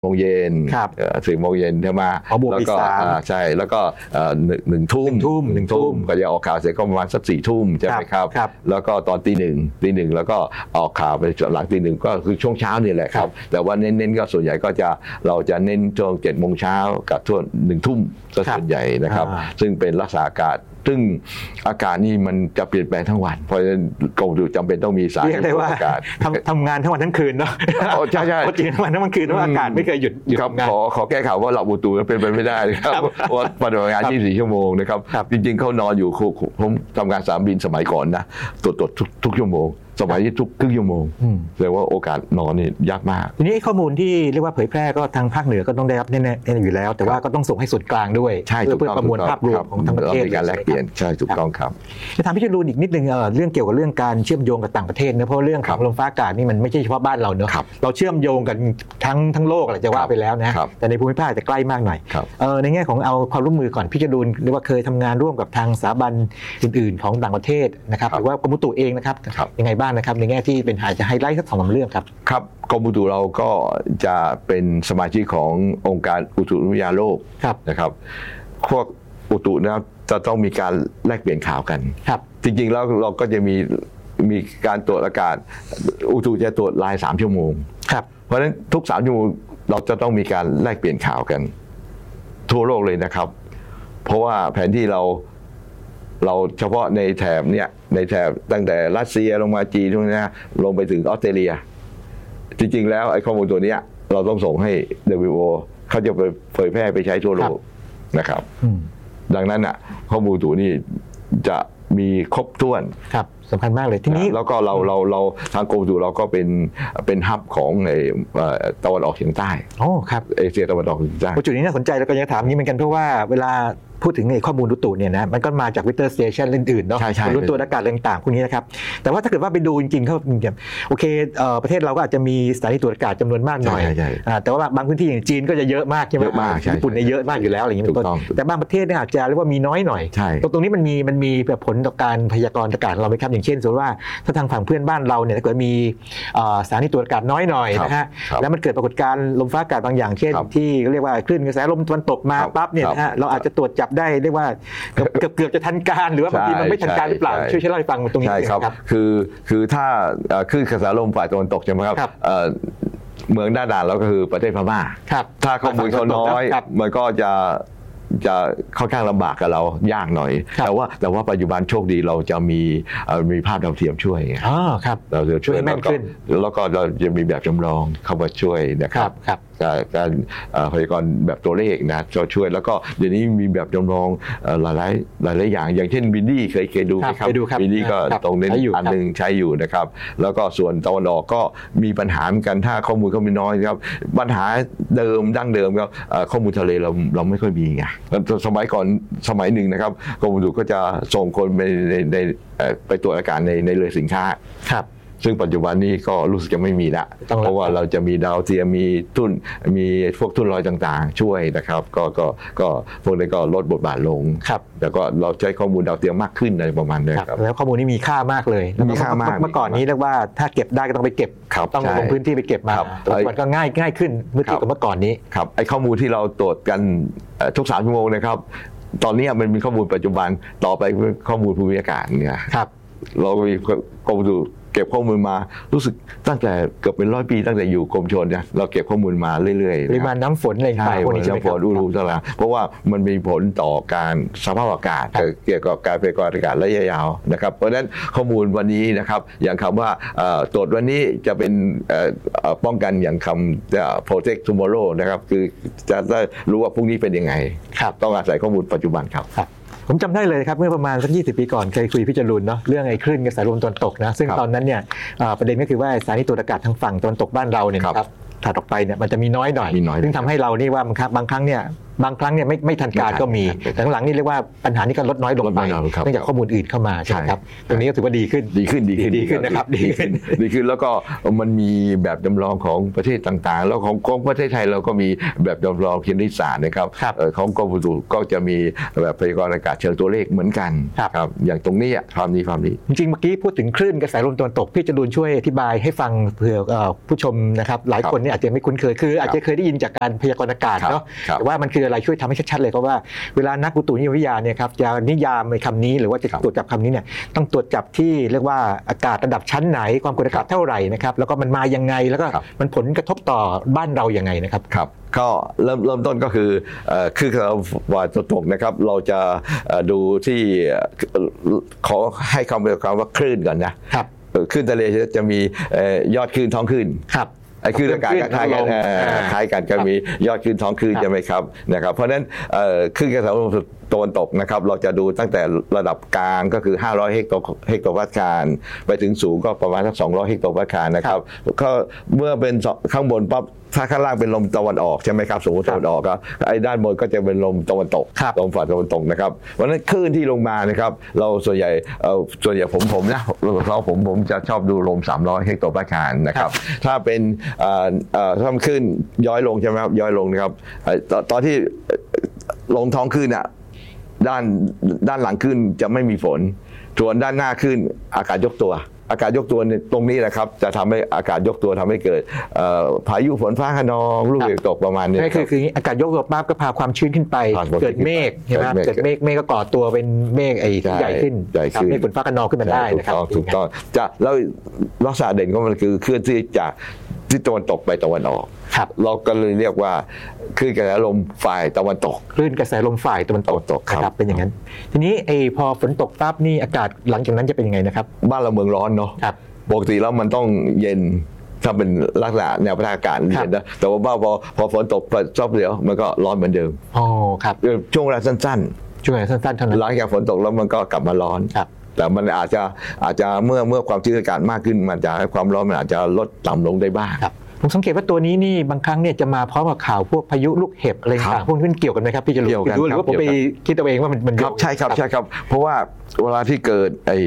โมงเย็น4 โมงเย็นใช่ไหมแล้วก็ใช่แล้วก็1 ทุ่มก็จะออกข่าวเสร็จก็ประมาณสัก4 ทุ่มใช่ไหมครับแล้วก็ตอนตีหนึ่งแล้วก็ออกข่าวไปหลังตี 1ก็คือช่วงเช้านี่แหละครับแต่ว่าเน้นก็ส่วนใหญ่ก็จะเราจะเน้นช่วง7 โมงเช้ากับช่วง1 ทุ่มส่วนใหญ่นะครับซึ่งเป็นรักษาอากาศซึ่งอากาศนี่มันจะเปลี่ยนแปลงทั้งวันเพราะฉะนั้นกรมอุตุจำเป็นต้องมีสายอากาศทำงานทั้งวันทั้งคืนเนาะใช่ปกติทั้งวันทั้งคืนเพราะอากาศไม่เคยหยุดทำงานขอแก้ข่าวว่าหลับอุตุเป็นไปไม่ได้ครับเพราะปฏิบัติงาน24 ชั่วโมงนะครับจริงๆเขานอนอยู่ผมทำงาน3 บินสมัยก่อนนะตรวจทุกชั่วโมงสมัยนี้ทุกครึ่งชั่วโมงแสดงว่าโอกาสนอนนี่ยากมากทีนี้ข้อมูลที่เรียกว่าเผยแพร่ก็ทางภาคเหนือก็ต้องได้รับแน่ๆอยู่แล้วแต่ว่าก็ต้องส่งให้ส่วนกลางด้วยเพื่อประมวลภาพรวมของทั้งประเทศในการแลกเปลี่ยนใช่ถูกต้องครับจะถามพี่จรูนอีกนิดนึงเรื่องเกี่ยวกับเรื่องการเชื่อมโยงกับต่างประเทศนะเพราะเรื่องของลมฟ้าอากาศนี่มันไม่ใช่เฉพาะบ้านเราเนอะเราเชื่อมโยงกันทั้งโลกแหละจะว่าไปแล้วนะแต่ในภูมิภาคจะใกล้มากหน่อยในแง่ของเอาความร่วมมือก่อนพี่จรูนหรือว่าเคยทำงานร่วมกับทางสถาบันอื่นๆของต่างประเทศนะครับหรือว่ากรมอุตุเองนะครับยังไงบ้างนะครับในแง่ที่เป็นจะไฮไลท์สัก2 เรื่องครับครับกรมอุตุเราก็จะเป็นสมาชิกขององค์การอุตุนิยมวิทยาโลกนะครับพวกอุตุนะครับจะต้องมีการแลกเปลี่ยนข่าวกันจริงๆแล้วเราก็จะมีการตรวจอากาศอุตุจะตรวจราย3 ชั่วโมงเพราะฉะนั้นทุก3 ชั่วโมงเราจะต้องมีการแลกเปลี่ยนข่าวกันทั่วโลกเลยนะครับเพราะว่าแผนที่เราเฉพาะในแถบเนี้ยในแถบตั้งแต่รัสเซียลงมาจีนตรงนี้ลงไปถึงออสเตรเลียจริงๆแล้วไอ้ข้อมูลตัวนี้เราต้องส่งให้ WHO เขาจะไปเผยแพร่ไปใช้ทั่วโลกนะครับดังนั้นข้อมูลตัวนี้จะมีครบถ้วนครับสำคัญมากเลยทีนี้แล้วก็เราทางกรมอุตุเราก็เป็นฮับของตะวันออกเฉียงใต้ครับเอเชียตะวันออกเฉียงใต้จุดนี้น่าสนใจแล้วก็ยังถามนี้เหมือนกันเพราะว่าเวลาพูดถึงข้อมูลอุตุเนี่ยนะมันก็มาจากวิเตอร์สเตชันอื่นๆเนาะรู้ตัวอากาศต่างๆพวกนี้นะครับแต่ว่าถ้าเกิดว่าไปดูจริงๆเขาโอเคประเทศเราก็อาจจะมีสถานีตรวจอากาศจำนวนมากหน่อยแต่ว่าบางพื้นที่อย่างจีนก็จะเยอะมากใช่ไหมญี่ปุ่นเนี่ยเยอะมากอยู่แล้วอะไรอย่างนี้เป็นต้นแต่บางประเทศเนี่ยอาจจะเรียกว่ามีน้อยหน่อยตรงนี้มันมีผลต่อการพยากรณ์อากาศเราไหมครับอย่างเช่นสมมติว่าถ้าทางฝั่งเพื่อนบ้านเราเนี่ยถ้าเกิดมีสถานีตรวจอากาศน้อยหน่อยนะฮะแล้วมันเกิดปรากฏการณ์ลมฟ้าอากาศบางอย่างเช่นที่เรียกว่าคลื่นกระแสลมตะวันตกมาปั๊บเนี่ยนะฮะเราอาจจะตรวจจับได้เรียกว่าเกือบจะทันการหรือว่าบางทีมันไม่ทันการหรือเปล่าช่วยเล่าให้ฟังตรงนี้ใช่ครับคือถ้าคลื่นกระแสลมฝ่ายตะวันตกใช่ไหมครับเมืองด้านด่านเราก็คือประเทศพม่าถ้าข้อมูลเขาน้อยมันก็จะค่อนข้างลำบากกับเรายากหน่อยแต่ว่าปัจจุบันโชคดีเราจะมีภาพดาวเทียมช่วยเราจะช่วยแม่นขึ้นแล้วก็เราจะมีแบบจำลองเข้ามาช่วยนะครับการพยากรณ์แบบตัวเลขนะจะช่วยแล้วก็เดี๋ยวนี้มีแบบจำลองหลายอย่างเช่นวินดี้เคยดูไหมครับวินดี้ก็ตรงนี้อันนึงใช้อยู่นะครับแล้วก็ส่วนตะวันออกก็มีปัญหาเหมือนกันถ้าข้อมูลเขามีน้อยครับปัญหาดั้งเดิมครับข้อมูลทะเลเราไม่ค่อยมีไงสมัยหนึ่งนะครับกรมอุตุก็จะส่งคนไปตรวจอากาศในเรือสินค้าซึ่งปัจจุบันนี้ก็รู้สึกจะไม่มีละเพราะว่าเราจะมีดาวเทียมมีพวกทุ่นลอยต่างๆช่วยนะครับก็พวกนี้ก็ลดบทบาทลงแต่ก็เราใช้ข้อมูลดาวเทียมมากขึ้นในประมาณนี้ครับแล้วข้อมูลนี้มีค่ามากเลยมีค่ามากเมื่อก่อนนี้เรียกว่าถ้าเก็บได้ก็ต้องไปเก็บต้องลงพื้นที่ไปเก็บมามันก็ง่ายขึ้นเมื่อเทียบกับเมื่อก่อนนี้ครับไอ้ข้อมูลที่เราตรวจกันทุก3 ชั่วโมงนะครับตอนนี้มันมีข้อมูลปัจจุบันต่อไปข้อมูลภูมิอากาศเนี่ยเรามีกรมอุตุเก็บข้อมูลมารู้สึกตั้งแต่เกือบเป็น100 ปีตั้งแต่อยู่กรมชลเนี่ยเราเก็บข้อมูลมาเรื่อยๆปริมาณน้ำฝนอะไรต่างๆพวกนี้น้ำฝนอุณหภูมิต่างๆเพราะว่ามันมีผลต่อการสภาพอากาศเกี่ยวกับการพยากรณ์อากาศระยะยาวนะครับเพราะฉะนั้นข้อมูลวันนี้นะครับอย่างคำว่าตรวจวันนี้จะเป็นป้องกันอย่างคำprotect tomorrow นะครับคือจะได้รู้ว่าพรุ่งนี้เป็นยังไงต้องอาศัยข้อมูลปัจจุบันครับผมจำได้เลยครับเมื่อประมาณสัก20 ปีก่อนเคยคุยพี่จรูนเนาะเรื่องไอ้คลื่นกระแสลมตะวันตกนะซึ่งตอนนั้นเนี่ยประเด็นก็คือว่าสถานีตรวจอากาศทางฝั่งตะวันตกบ้านเราเนี่ยครับถัดออกไปเนี่ยมันจะมีน้อยหน่อยซึ่งทำให้เรานี่ว่าบางครั้งเนี่ยบางครั้งเนี่ยไม่ทันการก็มีหลังๆนี่เรียกว่าปัญหานี้ก็ลดน้อยลงไปเนื่องจากข้อมูลอื่นเข้ามาใช่ครับตรงนี้ก็ถือว่าดีขึ้นนะครับดีขึ้นแล้วก็มันมีแบบจำลองของประเทศต่างๆแล้วของประเทศไทยเราก็มีแบบจำลองคณิตศาสตร์นะครับของกรมอุตุก็จะมีแบบพยากรณ์อากาศเชิงตัวเลขเหมือนกันครับอย่างตรงนี้ความนี้จริงๆเมื่อกี้พูดถึงคลื่นกระแสลมตะวันตกพี่จรูนช่วยอธิบายให้ฟังเผื่อผู้ชมนะครับหลายคนเนี่ยอาจจะไม่คุ้นเคยคืออาจจะเคยได้ยินจากการพยากรณ์อากาศเนาะแต่ว่ามันคืออะไรช่วยทำให้ชัดๆเลยเพราะว่าเวลานักอุตุนิยมวิทยาเนี่ยครับจะนิยามในคำนี้หรือว่าจะตรวจจับคำนี้เนี่ยต้องตรวจจับที่เรียกว่าอากาศระดับชั้นไหนความกดอากาศเท่าไหร่นะครับแล้วก็มันมายังไงแล้วก็มันผลกระทบต่อบ้านเรายังไงนะครับก็เริ่มต้นก็คือว่าตกนะครับเราจะดูที่ขอให้คำเรียกว่าคลื่นก่อนนะคลื่นทะเลจะมียอดคลื่นท้องคลื่นไอ้คลื่นอากาศคล้ายกันก็มียอดคลื่นท้องคลื่นใช่ไหมครับนะครับเพราะฉะนั้นคลื่นกระแสลมตะวันตกนะครับเราจะดูตั้งแต่ระดับกลางก็คือ500เฮกโตปาสคาลไปถึงสูงก็ประมาณสัก200เฮกโตปาสคาลนะครับก็เมื่อเป็นข้างบนปั๊บถ้าข้างล่างเป็นลมตะวันออกใช่ไหมครับสมมติตะวันออกก็ไอ้ด้านบนก็จะเป็นลมตะวันตกลมฝ่ายตะวันตกนะครับเพราะฉะนั้นคลื่นที่ลงมานะครับเราส่วนใหญ่ผมนะผมจะชอบดูลม300เฮกโตปาสคาลนะครับถ้าเป็นถ้ามันคลื่นย้อยลงใช่ไหมครับย้อยลงนะครับตอนที่ลงท้องคลื่นอ่ะด้านหลังขึ้นจะไม่มีฝนส่วนด้านหน้าขึ้นอากาศยกตัวตรงนี้แหละครับจะทำให้อากาศยกตัวทำให้เกิดพายุฝนฟ้าคะนองลูกเห็บตกประมาณนี้คืออากาศยกตัวปั๊บก็พาความชื้นขึ้นไปเกิดเมฆใช่ไหมเกิดเมฆก็ก่อตัวเป็นเมฆที่ใหญ่ขึ้นเมฆฝนฟ้าคะนองขึ้นมาได้นะครับถูกต้องจะแล้วลักษณะเด่นของมันคือเคลื่อนที่จากที่ตะวันตกไปตะวันออกเราก็เลยเรียกว่าคลื่นกระแสลมฝ่ายตะวันตกคลื่นกระแสลมฝ่ายตะวันตกครับเป็นอย่างนั้นทีนี้พอฝนตกปั๊บนี่อากาศหลังจากนั้นจะเป็นยังไงนะครับบ้านเราเมืองร้อนเนาะปกติแล้วมันต้องเย็นถ้าเป็นลักษณะแนวพัฒนาการเย็นนะแต่ว่าพอฝนตกชอบเดี๋ยวมันก็ร้อนเหมือนเดิมอ๋อครับช่วงเวลาสั้นๆเท่านั้นหลังจากฝนตกแล้วมันก็กลับมาร้อนแต่มันอาจจะเมื่อความชื้นอากาศมากขึ้นมันจะให้ความร้อนมันอาจจะลดต่ำลงได้บ้างผมสังเกตว่าตัวนี้นี่บางครั้งเนี่ยจะมาพร้อมกับข่าวพวกพายุลูกเห็บอะไรต่างๆพวกนี้มันเกี่ยวกันไหมครับพี่จะรู้หรือว่าผมไปคิดเอาเองว่ามันใช่ครับเพราะว่าเวลาที่เกิด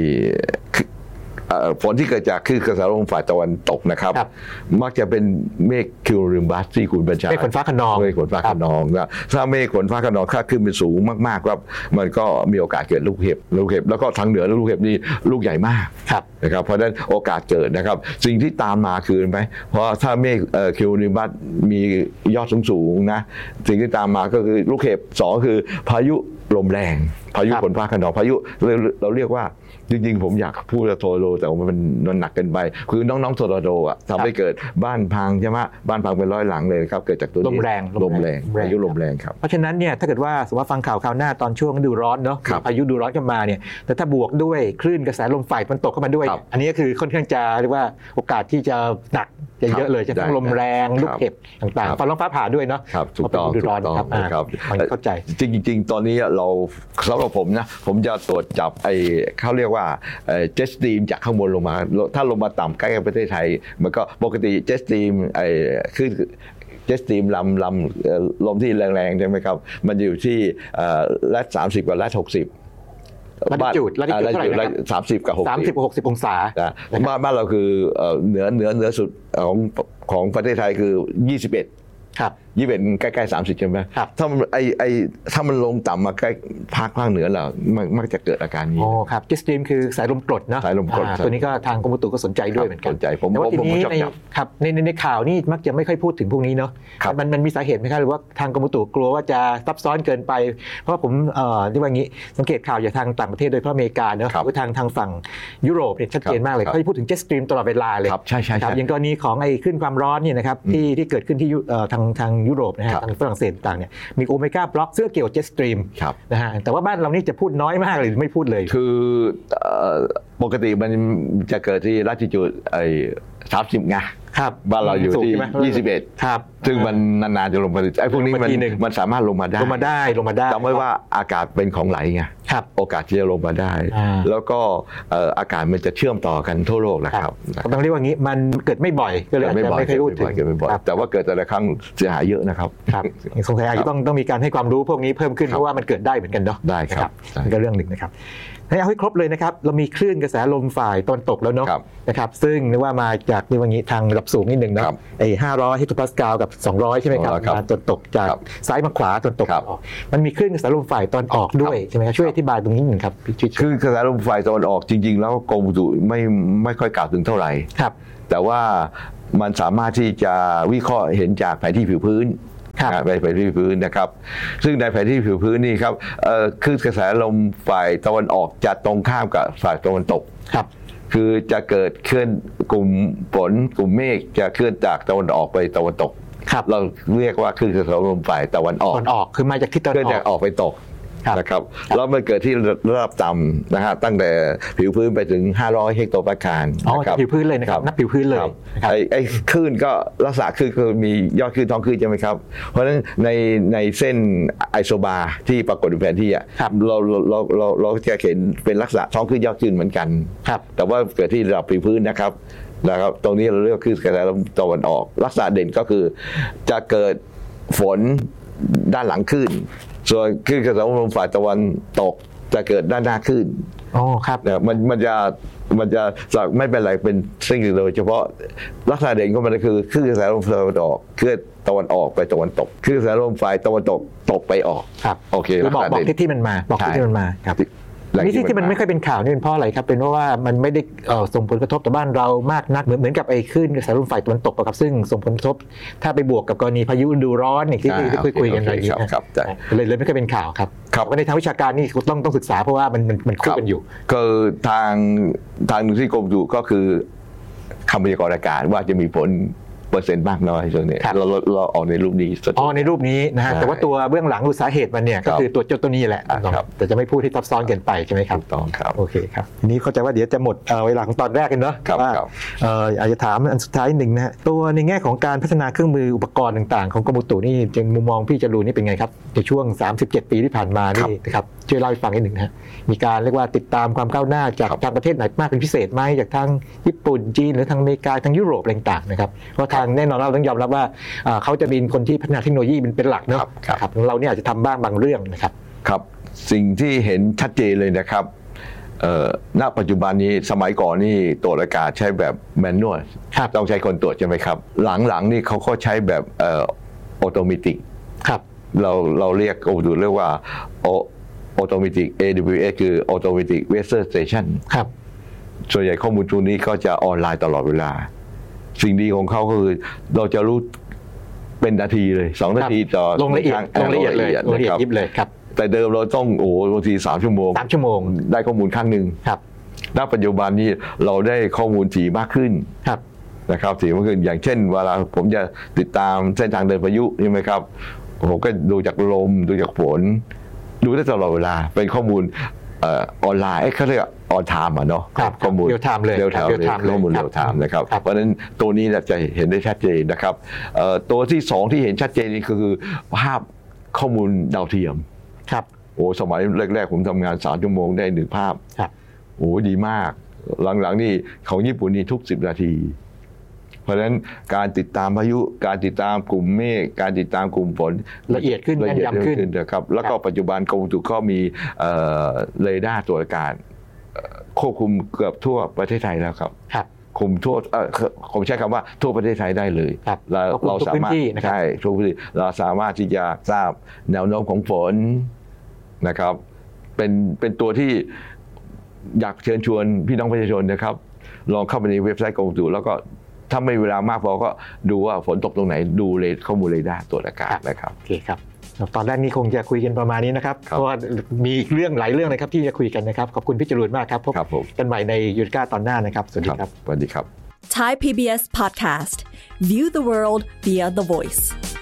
ฝนที่เกิดจากคลื่นกระแสลมฝ่ายตะวันตกนะครับมักจะเป็นเมฆคิวริมบัสที่คุณบัญชาเมฆฝนฟ้าคะนองนะถ้าเมฆฝนฟ้าคะนองค่าขึ้นเป็นสูงมากๆครับมันก็มีโอกาสเกิดลูกเห็บแล้วก็ทางเหนือลูกเห็บนี่ลูกใหญ่มากนะครับเพราะฉะนั้นโอกาสเกิดนะครับสิ่งที่ตามมาคือไหมเพราะถ้าเมฆคิวริมบัสมียอดสูงนะสิ่งที่ตามมาก็คือลูกเห็บ2คือพายุลมแรงพายุฝนฟ้าคะนองพายุเราเรียกว่าจริงๆผมอยากพูดโทรโดแต่ว่ามันหนักเกินไปคือน้องๆโทรโดอ่ะทำให้เกิดบ้านพังใช่ไหมบ้านพังเป็น100 หลังเลยครับเกิดจากตัวนี้ลมแรงพายุลมแรงครับเพราะฉะนั้นเนี่ยถ้าเกิดว่าสมมติว่าฟังข่าวหน้าตอนช่วงฤดูร้อนเนาะพายุฤดูร้อนขึ้นมาเนี่ยแต่ถ้าบวกด้วยคลื่นกระแสลมฝ่ายตะวันตกเข้ามาด้วยอันนี้ก็คือค่อนข้างจะเรียกว่าโอกาสที่จะหนักจะเยอะเลยจะทั้งลมแรงลูกเห็บต่างๆฟ้าร้องฟ้าผ่าด้วยเนาะถูกต้องครับเข้าใจจริงๆตอนนี้เราสำหรับผมนะผมจะตรวจจับเขาเรียกว่าเจ็ตสตรีมจากข้างบนลงมาถ้าลงมาต่ำใกล้กับประเทศไทยมันก็ปกติเจ็ตสตรีมคือเจ็ตสตรีมลมที่แรงๆใช่ไหมครับมันอยู่ที่แรด30กับแรด60 ละติจูดเท่าไหร่นะครับ 30กับ 60องศาบ้านเราคือเหนือสุดของประเทศไทยคือ21 ครับใกล้ๆ30ใช่ไหมถ้ามันถ้ามันลงต่ำมาใกล้ภาคเหนือเรามักจะเกิดอาการนี้อ๋อครับเจ็ตสตรีมคือสายลมกรดเนาะสายลมกรดตัวนี้ก็ทางกรมอุตุก็สนใจด้วยเหมือนกันสนใจผมทีนี้ครับในข่าวนี่มักจะไม่ค่อยพูดถึงพวกนี้เนาะมันมีสาเหตุไหมครับหรือว่าทางกรมอุตุกลัวว่าจะซับซ้อนเกินไปเพราะผมเรียกว่างี้สังเกตข่าวจากทางต่างประเทศโดยเฉพาะอเมริกาเนาะหรือทางฝั่งยุโรปเนี่ยชัดเจนมากเลยเขาจะพูดถึงเจ็ตสตรีมตลอดเวลาเลยใช่อย่างกรณีของคลื่นความร้อนเนี่ยนะครับที่เกิดขึ้นที่ทางยุโรปนะฮะทางฝรั่งเศสต่างเนี่ยมีโอเมก้าบล็อกเสื้อเกี่ยวเจ็ตสตรีมนะฮะแต่ว่าบ้านเรานี่จะพูดน้อยมากเลยไม่พูดเลยคือปกติมันจะเกิดที่ลัติจูด30ไงบ้านเราอยู่ที่21 ครับซึ่งมันนานๆจะลงมาไอ้พวกนี้มันสามารถลงมาได้จำไว้ว่าอากาศเป็นของไหลไงโอกาสที่จะลงมาได้แล้วก็อากาศมันจะเชื่อมต่อกันทั่วโลกนะครับต้องเรียกว่างี้มันเกิดไม่บ่อยก็เลยอาจจะไม่เคยพูดถึงแต่ว่าเกิดแต่ละครั้งเสียหายเยอะนะครับสงสัยอาจจะต้องมีการให้ความรู้พวกนี้เพิ่มขึ้นเพราะว่ามันเกิดได้เหมือนกันเนาะได้ครับนี่ก็เรื่องหนึ่งนะครับให้เอาให้ครบเลยนะครับเรามีคลื่นกระแสลมฝ่ายตะวันตกแล้วเนาะนะครับซึ่งเรียกว่ามาจากนี่ว่างี้ทางระดับสูงนิดหนึ่งนะไอ้500เฮกโตปาสกาลกับ200ใช่ไหมครับมาตะวันตกจากซ้ายมาขวาตะวันตกมันมีคลื่นกระแสลมฝ่ายตะวันออกด้วยใช่ไหมครับช่วยอธิบายตรงนี้หนึ่งครับพี่ชิดคือกระแสลมฝ่ายตะวันออกจริงๆแล้วกรมอุตุไม่ค่อยกล่าวถึงเท่าไหร่แต่ว่ามันสามารถที่จะวิเคราะห์เห็นจากแผนที่ผิวพื้นในแผนที่ผิวพื้นนะครับซึ่งในแผนที่ผิวพื้นนี่ครับคลื่นกระแสลมฝ่ายตะวันออกจะตรงข้ามกับฝ่ายตะวันตกคือจะเกิดเคลื่อนกลุ่มฝนกลุ่มเมฆจะเคลื่อนจากตะวันออกไปตะวันตกเราเรียกว่าคลื่นกระแสลมฝ่ายตะวันออกคือมาจากทิศตะวันออกเคลื่อนจากออกไปตกนะครับแล้วมันเกิดที่ระดับต่ำนะฮะตั้งแต่ผิวพื้นไปถึง500เฮกโตปาสกาลนะครับผิวพื้นเลยนะครับนับผิวพื้นเลยไอ้คลื่นก็ลักษณะคลื่นคือมียอดคลื่นท้องคลื่นใช่ไหมครับเพราะฉะนั้นในเส้นไอโซบาร์ที่ปรากฏในแผนที่เราจะเห็นเป็นลักษณะท้องคลื่นยอดคลื่นเหมือนกันแต่ว่าเกิดที่ระดับผิวพื้นนะครับตรงนี้เราเรียกว่าคลื่นกระแสลมตะวันออกลักษณะเด่นก็คือจะเกิดฝนด้านหลังคลื่นส่วนคลื่นกระแสลมฝ่ายตะวันตกจะเกิดด้านหน้าคลื่นครับมันจะไม่เป็นไรเป็นสิ่งโดยเฉพาะลักษณะเด่นของมันคือคลื่นกระแสลมตะวันออกคลื่นตะวันออกไปตะวันตกคลื่นกระแสลมฝ่ายตะวันตกตกไปออกโอเคบอกที่มันมาบอกที่มันมาครับนี่ที่มันไม่ค่อยเป็นข่าวนี่เป็นเพราะอะไรครับเป็นเพราะว่ามันไม่ได้ส่งผลกระทบต่อบ้านเรามากนักเหมือนกับไอ้คลื่นกระแสลมฝ่ายตะวันตกครับซึ่งส่งผลกระทบถ้าไปบวกกับกรณีพายุฤดูร้อนที่คุยกันอะไรอย่างนี้เลยไม่ค่อยเป็นข่าวครับว่าในทางวิชาการนี่ต้องศึกษาเพราะว่ามันคู่กันอยู่คือทางที่กรมอุตุก็คือคำพยากรณ์อากาศว่าจะมีผลเปอร์เซ็นต์มากน้อยส่วนนี้เราออกในรูปนี้ในรูปนี้นะฮะแต่ว่าตัวเบื้องหลังสาเหตุมันเนี่ยก็คือตัวนี้แหละแต่จะไม่พูดที่ซับซ้อนเกินไปใช่ไหมครับต้องครับโอเคครับทีนี้เข้าใจว่าเดี๋ยวจะหมดเวลาของตอนแรกกันเนาะว่าอาจจะถามอันสุดท้ายหนึ่งนะฮะตัวในแง่ของการพัฒนาเครื่องมืออุปกรณ์ต่างๆของกรมอุตุนี่จึงมุมมองพี่จรูนนี่เป็นไงครับในช่วง37ปีที่ผ่านมานี่นะครับช่วยเล่าให้ฟังนิดหนึ่งฮะมีการเรียกว่าติดตามความก้าวหน้าจากทางประเทศไหนมากเป็นพิเศษไหมจากทางญี่ปุ่นจีนหรือทางอเมริกาทางยุโรปอะไรต่างๆนะครับเพราะทางแน่นอนเราต้องยอมรับว่าเขาจะมีคนที่พัฒนาเทคโนโลยีเป็นหลักเนาะครับเราเนี่ยอาจจะทำบ้างบางเรื่องนะครับครับสิ่งที่เห็นชัดเจนเลยนะครับณปัจจุบันนี้สมัยก่อนนี่ตรวจอากาศใช้แบบแมนนวลต้องใช้คนตรวจใช่ไหมครับหลังๆนี่เขาก็ใช้แบบออโตเมติกครับเราเรียกว่าออโตเมติก AWS คือ Automatic Weather Station ครับส่วนใหญ่ข้อมูลตัวนี้ก็จะออนไลน์ตลอดเวลาสิ่งดีของเขาคือเราจะรู้เป็นนาทีเลย2 นาทีต่อลงละเอียดเลยยิบเลยครับแต่เดิมเราต้องบางที3 ชั่วโมงได้ข้อมูลครั้งหนึ่งครับณปัจจุบันนี้เราได้ข้อมูลถี่มากขึ้นนะครับถี่มากขึ้นอย่างเช่นเวลาผมจะติดตามเส้นทางเดินพายุใช่ไหมครับผมก็ดูจากลมดูจากฝนดูได้ตลอดเวลาเป็นข้อมูลออนไลน์เขาเรียกออนไทม์เนาะข้อมูลเรียลไทม์เลยข้อมูลเรียลไทม์นะครับเพราะฉะนั้นตัวนี้จะเห็นได้ชัดเจนนะครับตัวที่2ที่เห็นชัดเจนนี่คือภาพข้อมูลดาวเทียมครับโอ้สมัยแรกๆผมทำงาน3 ชั่วโมงได้1 ภาพโอ้ดีมากหลังๆนี่ของญี่ปุ่นนี่ทุก10 นาทีเพราะฉะนั้นการติดตามพายุการติดตามกลุ่มเมฆการติดตามกลุ่มฝนละเอียดขึ้นนะครับแล้วก็ปัจจุบันกรมอุตุก็มีเรดาร์ตรวจอากาศควบคุมเกือบทั่วประเทศไทยแล้วครับคุมทั่วผมใช้คำว่าทั่วประเทศไทยได้เลยเราสามารถใช่ทุกพื้นที่เราสามารถที่จะทราบแนวโน้มของฝนนะครับเป็นตัวที่อยากเชิญชวนพี่น้องประชาชนนะครับลองเข้าไปในเว็บไซต์กรมอุตุแล้วก็ถ้าไม่เวลามากพอก็ดูว่าฝนตกตรงไหนดูข้อมูลเรดาร์ตรวจอากาศนะครับโอเคครับตอนแรกนี้คงจะคุยกันประมาณนี้นะครับเพราะว่ามีเรื่องหลายเรื่องนะครับที่จะคุยกันนะครับขอบคุณพี่จรูนมากครับพบกันใหม่ในยูนิก้าตอนหน้านะครับสวัสดีครับสวัสดีครับ Thai PBS Podcast View the world via the voice